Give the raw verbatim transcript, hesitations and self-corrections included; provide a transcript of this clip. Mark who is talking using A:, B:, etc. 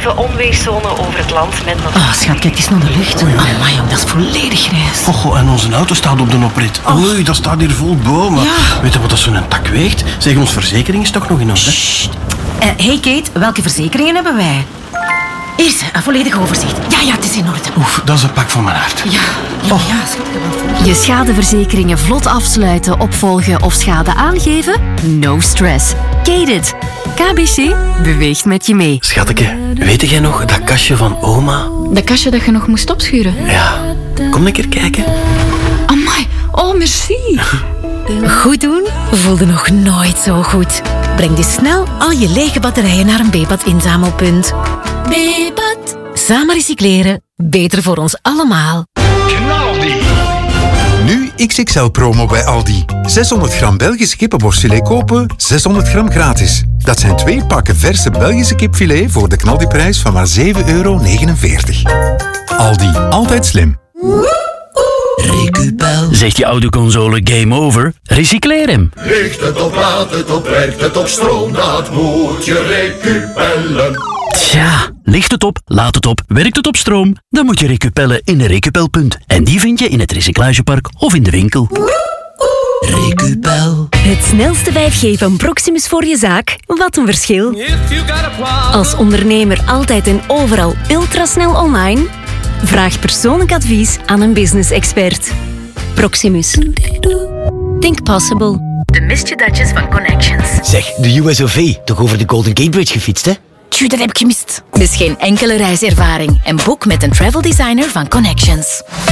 A: lichte onweerszone over het land met nog...
B: Ah, schat, kijk eens naar de lucht. Amai, jong, dat is volledig grijs.
C: Och, oh, en onze auto staat op de oprit. Oei, dat staat hier vol bomen.
B: Ja.
C: Weet je wat dat zo'n tak weegt? Zeg, ons verzekering is toch nog in orde?
B: Sst. Uh, hey Kate, welke verzekeringen hebben wij? Eerst, een volledig overzicht. Ja, ja, het is in orde.
C: Oef, dat is een pak van mijn hart.
B: Ja, ja,
C: Oh.
B: ja, schat, ik heb wel voor.
D: Je schadeverzekeringen vlot afsluiten, opvolgen of schade aangeven? No stress. Kate it. K B C beweegt met je mee.
C: Schateke, weet jij nog dat kastje van oma?
E: Dat kastje dat je nog moest opschuren.
C: Ja, kom een keer kijken.
E: Amai, oh merci.
D: Goed doen voelde nog nooit zo goed. Breng dus snel al je lege batterijen naar een B-pad-inzamelpunt. B-pad. Samen recycleren. Beter voor ons allemaal.
F: Nu X X L-promo bij Aldi. zeshonderd gram Belgische kippenborstfilet kopen, zeshonderd gram gratis. Dat zijn twee pakken verse Belgische kipfilet voor de knaldiprijs van maar zeven euro negenenveertig. Aldi, altijd slim.
G: Recupel. Zegt je autoconsole game over? Recycleer hem.
H: Richt het op, laat het op, werkt het op stroom, dat moet je recupellen.
G: Tja, ligt het op, laat het op, werkt het op stroom? Dan moet je recupellen in een recupelpunt. En die vind je in het recyclagepark of in de winkel. Recupel.
D: Het snelste vijf G van Proximus voor je zaak. Wat een verschil. Als ondernemer altijd en overal ultrasnel online? Vraag persoonlijk advies aan een business-expert. Proximus. Think possible.
I: De misjedatjes van Connections.
J: Zeg, de U S O V, toch over de Golden Gate Bridge gefietst, hè?
D: Tjoe, dat heb ik gemist.
I: Dus geen enkele reiservaring en boek met een travel designer van Connections.